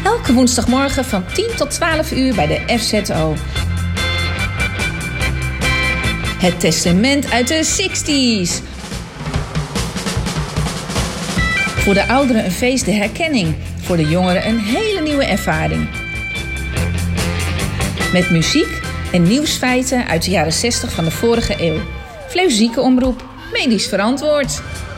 Elke woensdagmorgen van 10 tot 12 uur bij de FZO. Het testament uit de 60s. Voor de ouderen een feest de herkenning. Voor de jongeren een hele nieuwe ervaring. Met muziek en nieuwsfeiten uit de jaren 60 van de vorige eeuw. Fleuzieke omroep, medisch verantwoord.